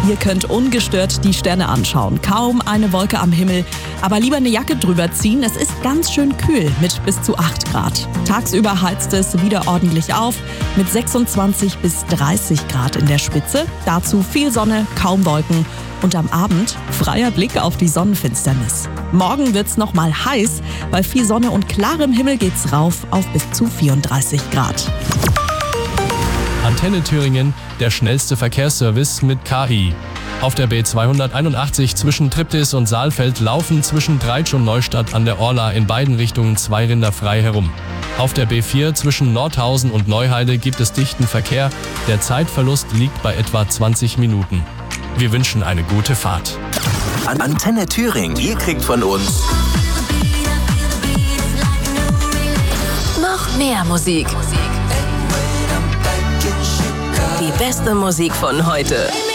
Ihr könnt ungestört die Sterne anschauen. Kaum eine Wolke am Himmel. Aber lieber eine Jacke drüber ziehen. Es ist ganz schön kühl mit bis zu 8 Grad. Tagsüber heizt es wieder ordentlich auf mit 26 bis 30 Grad in der Spitze. Dazu viel Sonne, kaum Wolken. Und am Abend freier Blick auf die Sonnenfinsternis. Morgen wird's noch mal heiß. Bei viel Sonne und klarem Himmel geht's rauf auf bis zu 34 Grad. Antenne Thüringen, der schnellste Verkehrsservice mit KI. Auf der B281 zwischen Triptis und Saalfeld laufen zwischen Dreitsch und Neustadt an der Orla in beiden Richtungen 2 Rinder frei herum. Auf der B4 zwischen Nordhausen und Neuheide gibt es dichten Verkehr. Der Zeitverlust liegt bei etwa 20 Minuten. Wir wünschen eine gute Fahrt. Antenne Thüringen, ihr kriegt von uns noch mehr Musik. Die beste Musik von heute.